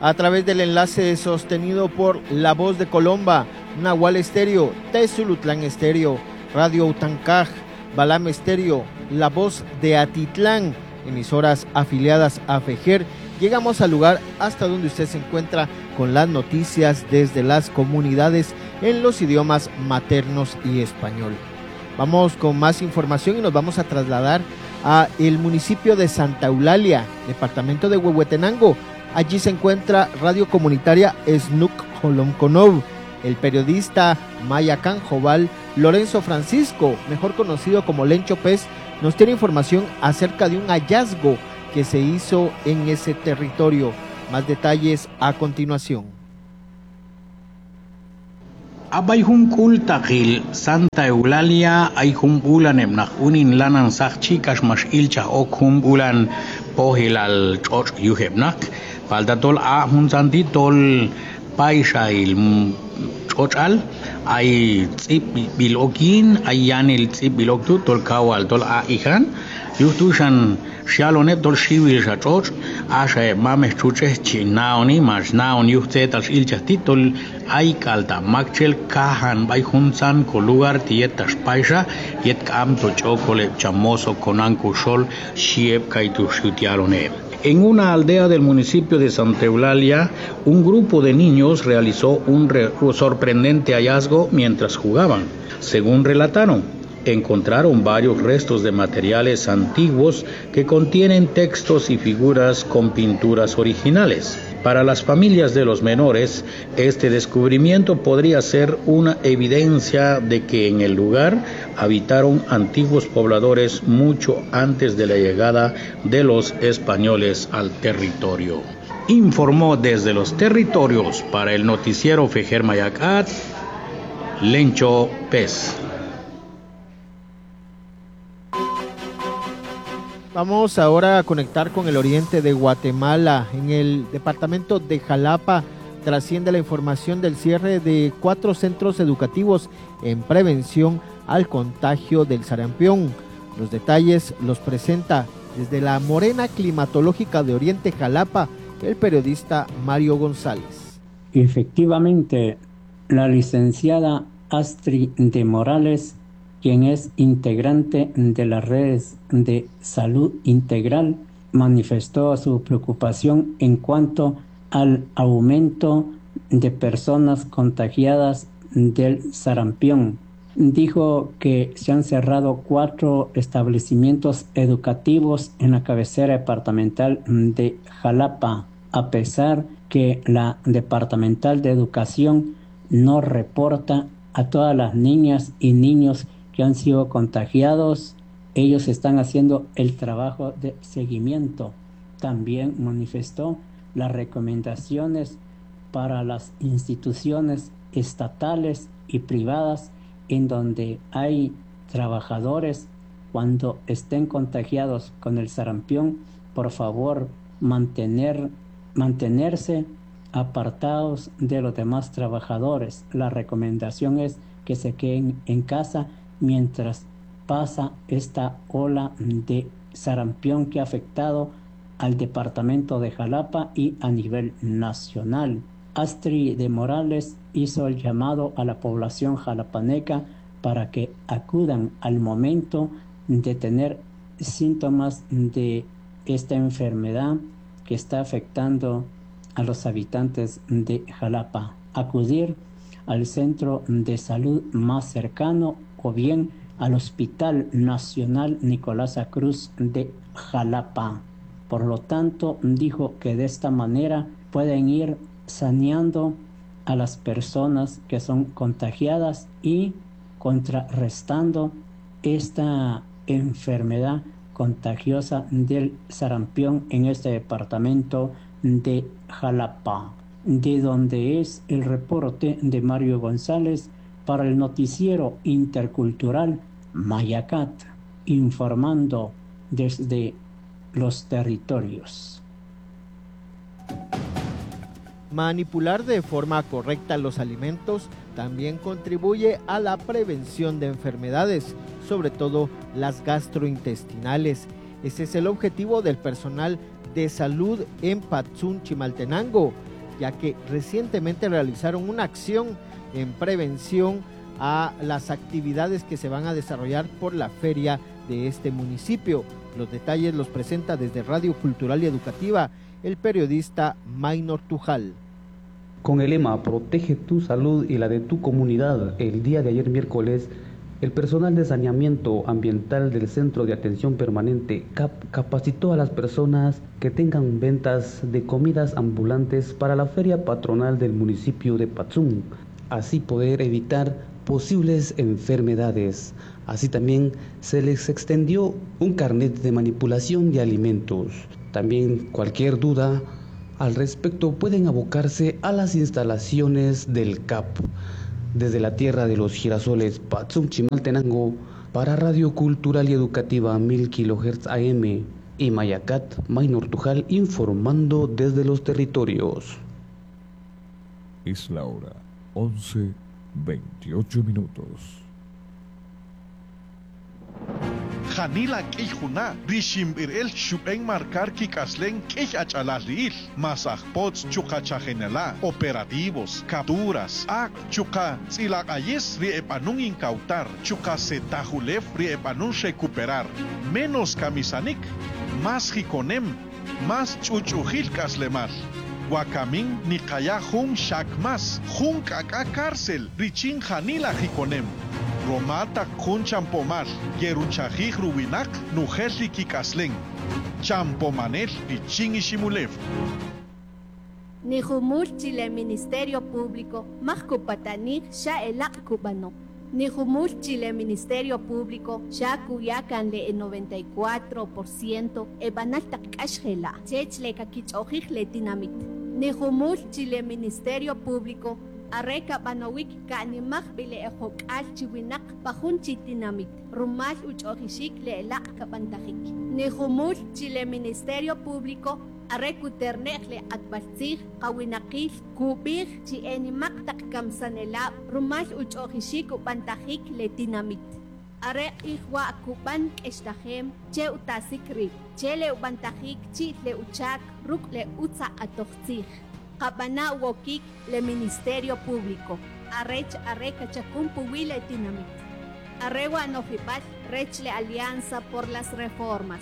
a través del enlace sostenido por La Voz de Colomba, Nahual Estéreo, Tezulutlán Estéreo, Radio Utancaj, Balam Estéreo, La Voz de Atitlán, emisoras afiliadas a FEJER. Llegamos al lugar hasta donde usted se encuentra con las noticias desde las comunidades en los idiomas maternos y español. Vamos con más información y nos vamos a trasladar a el municipio de Santa Eulalia, departamento de Huehuetenango. Allí se encuentra radio comunitaria Snuk Holomconov. El periodista Mayacán Joval Lorenzo Francisco, mejor conocido como Lencho Pez, nos tiene información acerca de un hallazgo que se hizo en ese territorio. Más detalles a continuación. Abayhum kultaqil Santa Eulalia ayhum ulan emnaq unin lanan saqchikash mash ilcha okhum ulan pohilal choch yuhebnak faltatol ahun santitol paisha il chochal ay tsip bilokin ayanil tsip biloktu tol kawal tol a ihan yuhtushan Shalone tol shivil shachoch asha mames chuche chinaoni mas naon yuhtetal ilchastitol ay kalta makchel kahan bayhunsan kolugar tietas paisa yet kam to chokole chamoso konanku sol shieb kaitu shutialone. En una aldea del municipio de Santa Eulalia, un grupo de niños realizó un sorprendente hallazgo mientras jugaban. Según relataron, encontraron varios restos de materiales antiguos que contienen textos y figuras con pinturas originales. Para las familias de los menores, este descubrimiento podría ser una evidencia de que en el lugar habitaron antiguos pobladores mucho antes de la llegada de los españoles al territorio. Informó desde los territorios para el noticiero FEJER Mayacat, Lencho Pez. Vamos ahora a conectar con el oriente de Guatemala. En el departamento de Jalapa trasciende la información del cierre de 4 centros educativos en prevención al contagio del sarampión. Los detalles los presenta desde la Morena Climatológica de Oriente Jalapa el periodista Mario González. Efectivamente, la licenciada Astrid de Morales, quien es integrante de las redes de salud integral, manifestó su preocupación en cuanto al aumento de personas contagiadas del sarampión. Dijo que se han cerrado 4 establecimientos educativos en la cabecera departamental de Jalapa, a pesar que la departamental de educación no reporta a todas las niñas y niños que han sido contagiados. Ellos están haciendo el trabajo de seguimiento. También manifestó las recomendaciones para las instituciones estatales y privadas en donde hay trabajadores. Cuando estén contagiados con el sarampión, por favor mantenerse apartados de los demás trabajadores. La recomendación es que se queden en casa mientras pasa esta ola de sarampión que ha afectado al departamento de Jalapa y a nivel nacional. Astrid de Morales hizo el llamado a la población jalapaneca para que acudan al momento de tener síntomas de esta enfermedad que está afectando a los habitantes de Jalapa. Acudir al centro de salud más cercano o bien al Hospital Nacional Nicolás Cruz de Jalapa. Por lo tanto, dijo que de esta manera pueden ir saneando a las personas que son contagiadas y contrarrestando esta enfermedad contagiosa del sarampión en este departamento de Jalapa, de donde es el reporte de Mario González para el noticiero intercultural Mayacat, informando desde los territorios. Manipular de forma correcta los alimentos también contribuye a la prevención de enfermedades, sobre todo las gastrointestinales. Ese es el objetivo del personal de salud en Patzún, Chimaltenango. ya que recientemente realizaron una acción en prevención a las actividades que se van a desarrollar por la feria de este municipio. Los detalles los presenta desde Radio Cultural y Educativa el periodista Maynor Tujal. Con el lema Protege tu salud y la de tu comunidad, el día de ayer miércoles, el personal de saneamiento ambiental del Centro de Atención Permanente CAP capacitó a las personas que tengan ventas de comidas ambulantes para la feria patronal del municipio de Patzum, así poder evitar posibles enfermedades. Así también se les extendió un carnet de manipulación de alimentos. También cualquier duda al respecto pueden abocarse a las instalaciones del CAP. Desde la tierra de los girasoles Patzum Chimaltenango, para Radio Cultural y Educativa 1000 kHz AM y Mayacat, Maynor Tujal informando desde los territorios. Es la hora 11:28. Janila Kijuna, Rishim Irel Shupeng Marcar Kikaslen Kich Achalal, Masaj Pots Chukacha Genela, operativos, capturas, Ak Chuka, Silak Ayes Riepanun incautar, Chuka Setajulef Riepanun recuperar, menos camisanik, más Jikonem, más Chuchujil Kaslemal. Wakamin Nikaya Jun Shakmas, Jun Kaka Cárcel, Richin Janila Jikonem. Romata kun champomal, Yerunchajij Rubinak, Nujelli Kikasleng, Champomanel y Chingishimulev. Nijumul Chile Ministerio Público, Majcupatanik Shaelak Cubano. Nijumul Chile Ministerio Público, Shakuyakanle el 94%, Ebanaltak Ashela, Chechle Kakichojij Letinamit. Nijumul Chile Ministerio Público, Areka banawik kanimach bile ejok alchiwinak pajun chitinamit. Rumal uchohishik le la kapantajik. Nijumul Chile Ministerio Público arrekuternekle atbaltzig kawinakil kubig chi enimak takkamsanela rumal uchohishik upantajik le tinamit. Are ihwa akuban eshtahem che utasikri che le upantajik chi le uchak ruk le utza atochtzig. Kabana wokik le Ministerio Público, arrecha chacumpuwile tinamit. Arrewa nofipat rechle Alianza por las Reformas.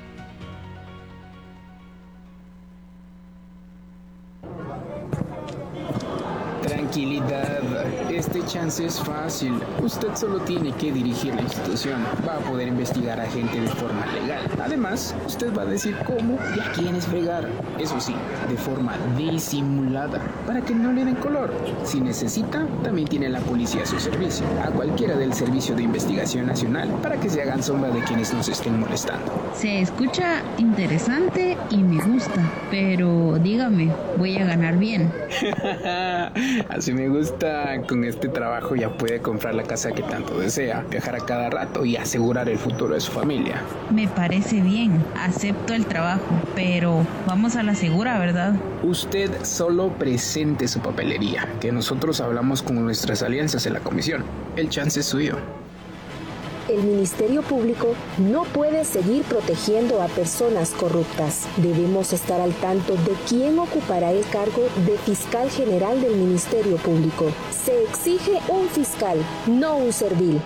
Tranquilidad, este chance es fácil. Usted solo tiene que dirigir la institución. Va a poder investigar a gente de forma legal. Además, usted va a decir cómo y a quiénes fregar. Eso sí, de forma disimulada, para que no le den color. Si necesita, también tiene la policía a su servicio. A cualquiera del Servicio de Investigación Nacional, para que se hagan sombra de quienes nos estén molestando. Se escucha interesante y me gusta, pero dígame, ¿voy a ganar bien? Así me gusta. Con este trabajo ya puede comprar la casa que tanto desea, viajar a cada rato y asegurar el futuro de su familia. Me parece bien, acepto el trabajo, pero vamos a la segura, ¿verdad? Usted solo presente su papelería, que nosotros hablamos con nuestras alianzas en la comisión. El chance es suyo. El Ministerio Público no puede seguir protegiendo a personas corruptas. Debemos estar al tanto de quién ocupará el cargo de fiscal general del Ministerio Público. Se exige un fiscal, no un servil.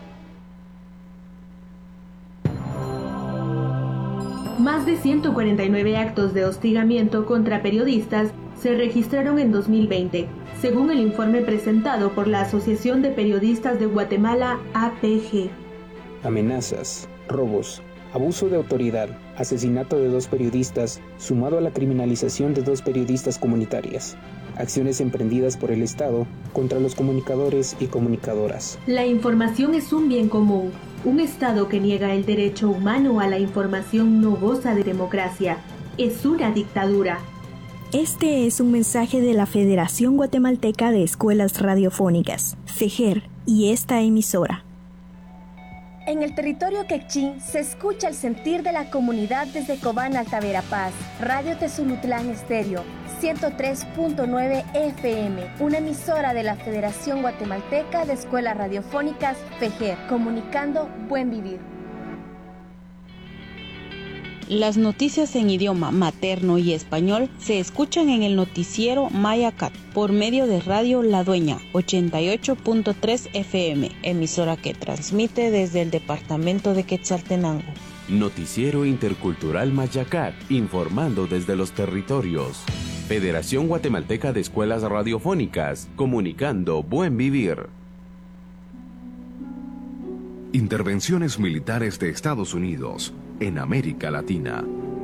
Más de 149 actos de hostigamiento contra periodistas se registraron en 2020, según el informe presentado por la Asociación de Periodistas de Guatemala, APG. Amenazas, robos, abuso de autoridad, asesinato de 2 periodistas, sumado a la criminalización de 2 periodistas comunitarias. Acciones emprendidas por el Estado contra los comunicadores y comunicadoras. La información es un bien común. Un Estado que niega el derecho humano a la información no goza de democracia. Es una dictadura. Este es un mensaje de la Federación Guatemalteca de Escuelas Radiofónicas, FEGER, y esta emisora. En el territorio quechín se escucha el sentir de la comunidad desde Cobán Alta Verapaz. Radio Tezulutlán Estéreo, 103.9 FM, una emisora de la Federación Guatemalteca de Escuelas Radiofónicas, FEGER, comunicando buen vivir. Las noticias en idioma materno y español se escuchan en el noticiero Mayacat por medio de Radio La Dueña 88.3 FM, emisora que transmite desde el departamento de Quetzaltenango. Noticiero Intercultural Mayacat, informando desde los territorios. Federación Guatemalteca de Escuelas Radiofónicas, comunicando buen vivir. Intervenciones militares de Estados Unidos en América Latina.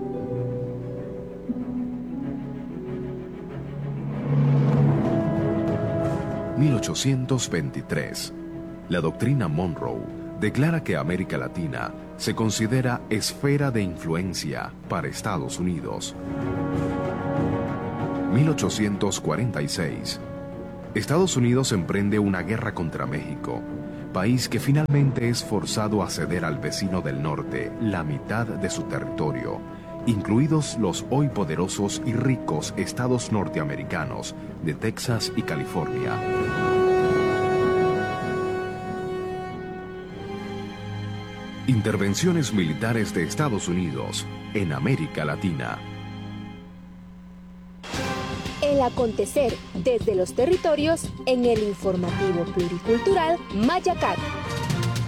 (1823) La doctrina Monroe declara que América Latina se considera esfera de influencia para Estados Unidos. 1846. Estados Unidos emprende una guerra contra México, país que finalmente es forzado a ceder al vecino del norte la mitad de su territorio, incluidos los hoy poderosos y ricos estados norteamericanos de Texas y California. Intervenciones militares de Estados Unidos en América Latina. El acontecer desde los territorios en el informativo pluricultural Mayacat.